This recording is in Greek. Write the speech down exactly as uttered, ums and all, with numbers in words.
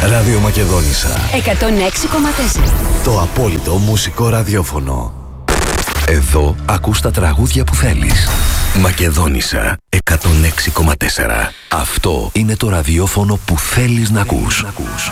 Ράδιο Μακεδόνισσα εκατόν έξι κόμμα τέσσερα. Το απόλυτο μουσικό ραδιόφωνο. Εδώ ακούς τα τραγούδια που θέλεις. Μακεδόνισσα εκατόν έξι κόμμα τέσσερα. Αυτό είναι το ραδιόφωνο που θέλεις να ακούς.